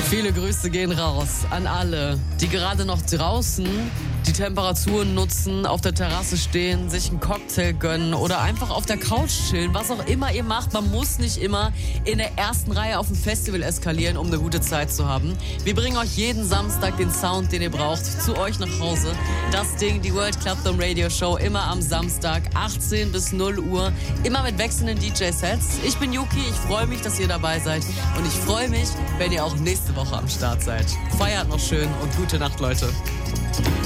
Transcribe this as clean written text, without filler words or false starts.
Viele Grüße gehen raus an alle, die gerade noch draußen die Temperaturen nutzen, auf der Terrasse stehen, sich einen Cocktail gönnen oder einfach auf der Couch chillen, was auch immer ihr macht. Man muss nicht immer in der ersten Reihe auf dem Festival eskalieren, um eine gute Zeit zu haben. Wir bringen euch jeden Samstag den Sound, den ihr braucht, zu euch nach Hause. Das Ding, die World Clubdom Radio Show, immer am Samstag, 18 bis 0 Uhr, immer mit wechselnden DJ-Sets. Ich bin Yuki, ich freue mich, dass ihr dabei seid und ich freue mich, wenn ihr auch nächste Woche am Start seid. Feiert noch schön und gute Nacht, Leute.